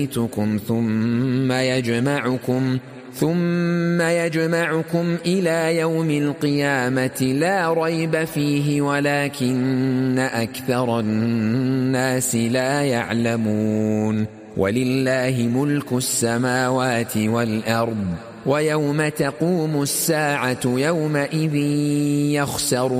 ثم يجمعكم إلى يوم القيامة لا ريب فيه ولكن أكثر الناس لا يعلمون. ولله ملك السماوات والأرض ويوم تقوم الساعة يومئذ يخسر